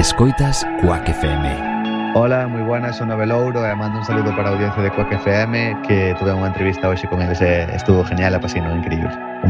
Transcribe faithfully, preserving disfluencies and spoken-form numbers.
Escoitas Quack F M. Hola, moi buenas, son Nove Louro e mando un saludo para a audiencia de Quack F M, que tuve unha entrevista hoxe con eles e estuvo genial, apasino, increíble. Un